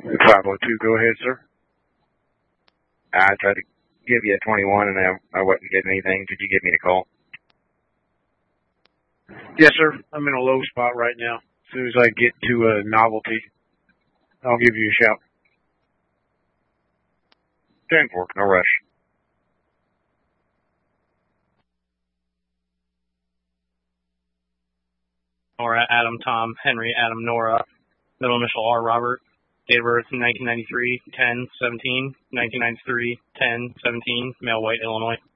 502, go ahead, sir. I tried to give you a 21 and I wasn't getting anything. Could you give me the call? Yes, sir. I'm in a low spot right now. As soon as I get to a novelty, I'll give you a shout. 10-4, no rush. Nora, Adam, Tom, Henry, Adam, Nora, middle initial R, Robert, date of birth 1993, 10-17, 1993, 10-17, male, white, Illinois.